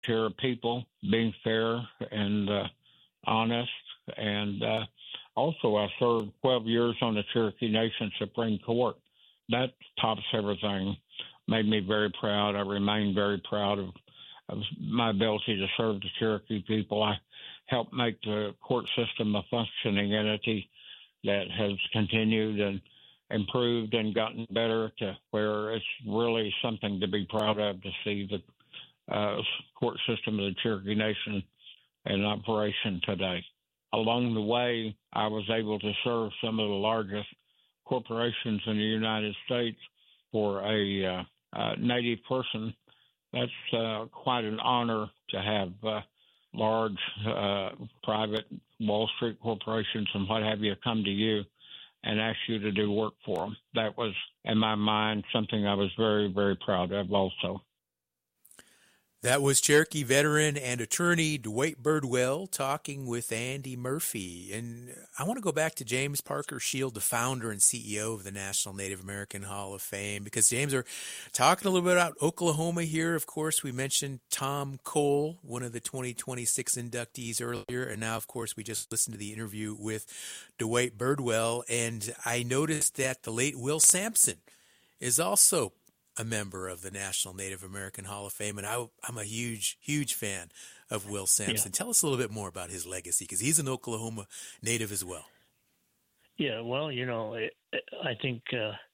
care of people, being fair and honest. And also, I served 12 years on the Cherokee Nation Supreme Court. That tops everything. Made me very proud. I remain very proud of my ability to serve the Cherokee people. I helped make the court system a functioning entity that has continued and improved and gotten better to where it's really something to be proud of to see the court system of the Cherokee Nation in operation today. Along the way, I was able to serve some of the largest corporations in the United States for a Native person. That's quite an honor to have large private Wall Street corporations and what have you come to you and ask you to do work for them. That was, in my mind, something I was very, very proud of also. That was Cherokee veteran and attorney Dwight Birdwell talking with Andy Murphy. And I want to go back to James Parker Shield, the founder and CEO of the National Native American Hall of Fame, because James, are talking a little bit about Oklahoma here. Of course, we mentioned Tom Cole, one of the 2026 inductees earlier. And now, of course, we just listened to the interview with Dwight Birdwell. And I noticed that the late Will Sampson is also a member of the National Native American Hall of Fame, and I'm a huge, huge fan of Will Sampson. Yeah. Tell us a little bit more about his legacy, because he's an Oklahoma native as well. Yeah, well, I think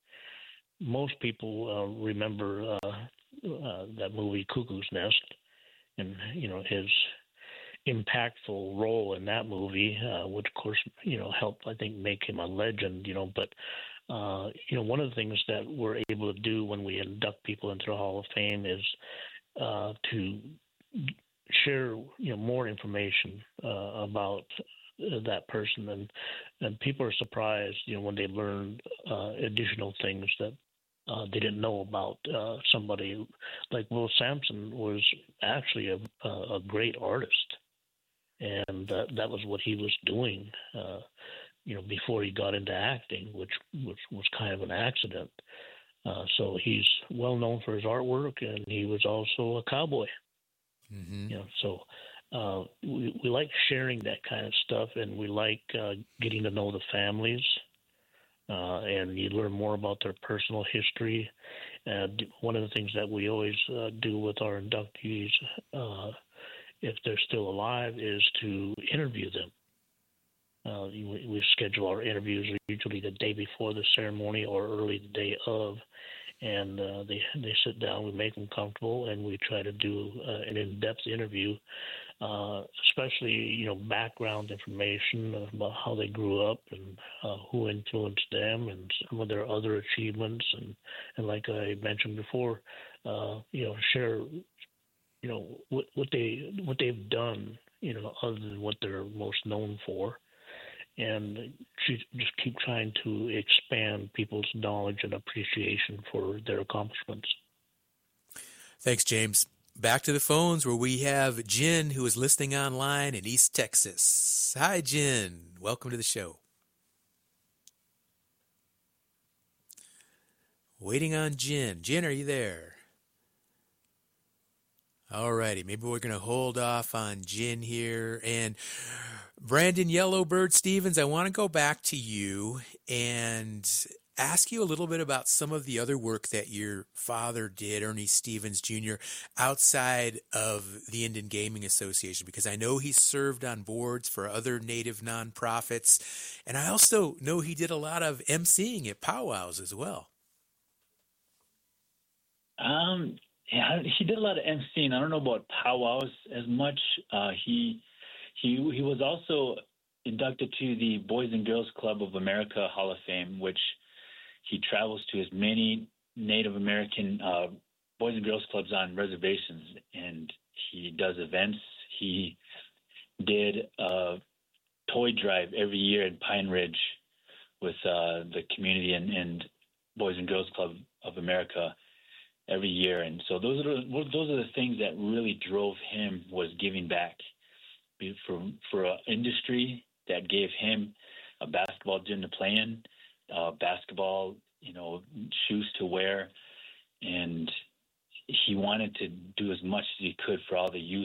most people remember that movie Cuckoo's Nest, and his impactful role in that movie, which of course helped, I think, make him a legend. But one of the things that we're able to do when we induct people into the Hall of Fame is to share, more information about that person, and people are surprised, when they learn additional things that they didn't know about. Somebody like Will Sampson was actually a great artist, and that was what he was doing. Before he got into acting, which was kind of an accident. So he's well known for his artwork, and he was also a cowboy. Mm-hmm. So we like sharing that kind of stuff, and we like getting to know the families, and you learn more about their personal history. One of the things that we always do with our inductees, if they're still alive, is to interview them. We schedule our interviews usually the day before the ceremony or early the day of, and they sit down, we make them comfortable, and we try to do an in-depth interview, especially, background information about how they grew up and who influenced them and some of their other achievements. And like I mentioned before, share, what they've done, other than what they're most known for. And just keep trying to expand people's knowledge and appreciation for their accomplishments. Thanks, James. Back to the phones where we have Jen, who is listening online in East Texas. Hi, Jen. Welcome to the show. Waiting on Jen. Jen, are you there? All righty. Maybe we're going to hold off on Jen here. And Brandon Yellowbird Stevens, I want to go back to you and ask you a little bit about some of the other work that your father did, Ernie Stevens Jr., outside of the Indian Gaming Association, because I know he served on boards for other Native nonprofits, and I also know he did a lot of emceeing at powwows as well. Yeah, he did a lot of emceeing. I don't know about powwows as much. He was also inducted to the Boys and Girls Club of America Hall of Fame, which he travels to as many Native American Boys and Girls Clubs on reservations, and he does events. He did a toy drive every year in Pine Ridge with the community and Boys and Girls Club of America every year. And so those are the things that really drove him, was giving back for an industry that gave him a basketball gym to play in, basketball, shoes to wear, and he wanted to do as much as he could for all the youth